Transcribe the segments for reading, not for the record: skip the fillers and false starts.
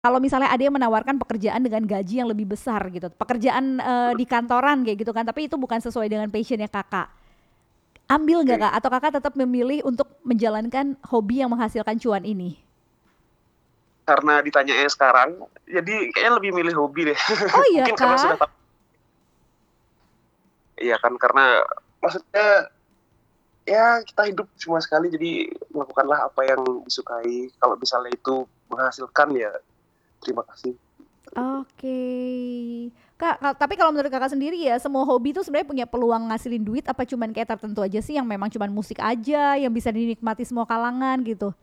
Kalau misalnya ada yang menawarkan pekerjaan dengan gaji yang lebih besar gitu, pekerjaan di kantoran kayak gitu kan, tapi itu bukan sesuai dengan passionnya kakak. Ambil nggak Oke. kak? Atau kakak tetap memilih untuk menjalankan hobi yang menghasilkan cuan ini? Karena ditanyanya sekarang, jadi kayaknya lebih milih hobi deh. Oh iya Mungkin karena kak? sudah tahu, iya kan, karena maksudnya ya kita hidup cuma sekali, jadi lakukanlah apa yang disukai. Kalau misalnya itu menghasilkan ya terima kasih. Oke. Tapi kalau menurut kakak sendiri ya, semua hobi itu sebenarnya punya peluang ngasilin duit apa cuman kayak tertentu aja sih yang memang cuman musik aja yang bisa dinikmati semua kalangan gitu?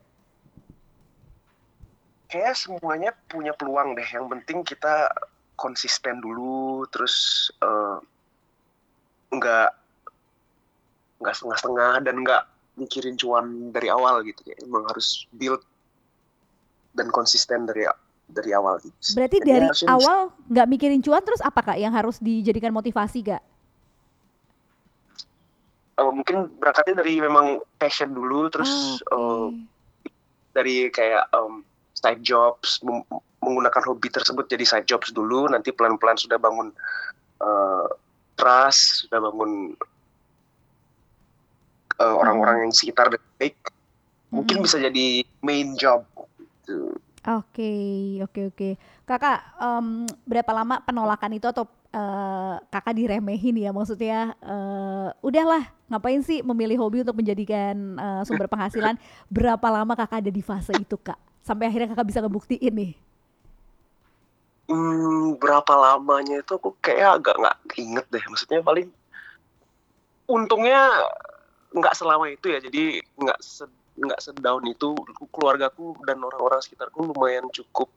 Kayaknya semuanya punya peluang deh. Yang penting kita konsisten dulu, terus nggak nggak setengah-setengah dan nggak mikirin cuan dari awal gitu. Kayak emang harus build dan konsisten dari awal gitu. Berarti Jadi dari harusnya bisa. awal nggak mikirin cuan terus apa kak yang harus dijadikan motivasi kak? Mungkin berangkatnya dari memang passion dulu, terus Oke. dari kayak side jobs, menggunakan hobi tersebut jadi side jobs dulu, nanti pelan-pelan sudah bangun uh, trust, sudah bangun Mhm, orang-orang yang sekitar dengan baik, mungkin mhm. bisa jadi main job gitu. Oke, oke, oke. Kakak, berapa lama penolakan itu atau kakak diremehin ya? Maksudnya, udahlah, ngapain sih memilih hobi untuk menjadikan sumber penghasilan? Berapa lama kakak ada di fase itu, Kak? Sampai akhirnya kakak bisa ngebuktiin nih. Berapa lamanya itu aku kayak agak nggak inget deh, maksudnya paling untungnya nggak selama itu ya, jadi nggak sedown itu. Keluargaku dan orang-orang sekitarku lumayan cukup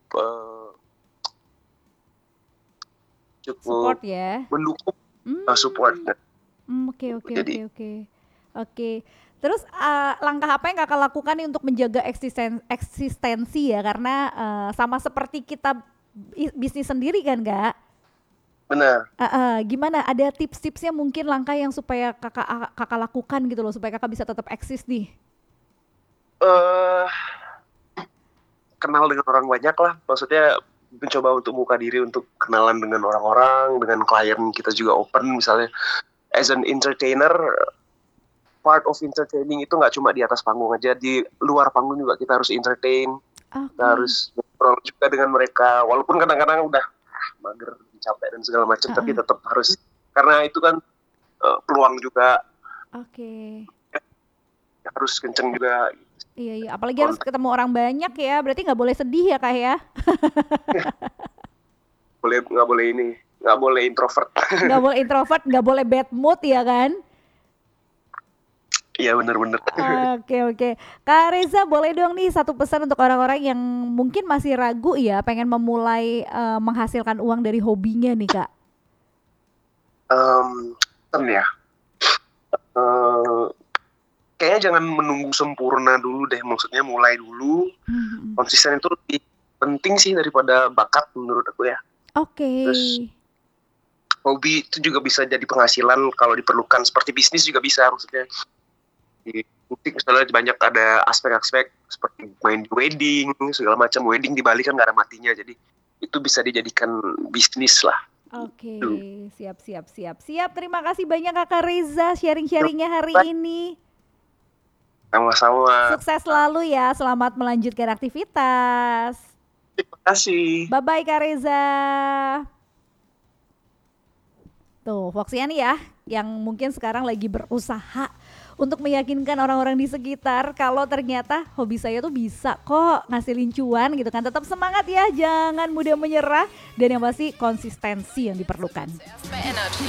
cukup Support ya? mendukung, support. Hmm, oke, oke, oke, Jadi oke. Oke. Terus langkah apa yang kakak lakukan nih untuk menjaga eksistensi ya? Karena sama seperti kita bisnis sendiri kan, Kak? benar. Gimana? Ada tips-tipsnya mungkin langkah yang supaya kakak lakukan gitu loh supaya kakak bisa tetap eksis nih. eh Kenal dengan orang banyak lah, maksudnya mencoba untuk buka diri untuk kenalan dengan orang-orang, dengan klien kita juga open. Misalnya as an entertainer, part of entertaining itu nggak cuma di atas panggung aja, di luar panggung juga kita harus entertain, kita Oke. harus ngobrol juga dengan mereka, walaupun kadang-kadang udah mager, capek dan segala macam, tapi tetap harus, karena itu kan peluang juga, Oke. harus kenceng juga. Iya, iya. Apalagi harus ketemu orang banyak ya. Berarti nggak boleh sedih ya kak ya? Nggak boleh ini, nggak boleh introvert. Nggak boleh introvert, nggak boleh bad mood ya kan? Iya, bener-bener. Oke, oke. Kak Reza, boleh dong nih satu pesan untuk orang-orang yang mungkin masih ragu ya, pengen memulai menghasilkan uang dari hobinya nih kak. Ya, eh, kayaknya jangan menunggu sempurna dulu deh, maksudnya mulai dulu. Hmm. Konsisten itu lebih penting sih daripada bakat menurut aku ya. Oke. Terus hobi itu juga bisa jadi penghasilan kalau diperlukan, seperti bisnis juga bisa, maksudnya di musik misalnya banyak ada aspek-aspek seperti main di wedding segala macam. Wedding di Bali kan nggak ada matinya, jadi itu bisa dijadikan bisnis lah. Oke, Gitu. siap, siap, siap, siap. Terima kasih banyak Kakak Reza Terima sharing-sharingnya hari ini. Sama-sama. Sukses selalu ya, selamat melanjutkan aktivitas. Terima kasih. Bye-bye Kak Reza. Tuh, Foxian ya, yang mungkin sekarang lagi berusaha untuk meyakinkan orang-orang di sekitar kalau ternyata hobi saya tuh bisa kok ngasilin cuan gitu kan. Tetap semangat ya, jangan mudah menyerah dan yang pasti konsistensi yang diperlukan.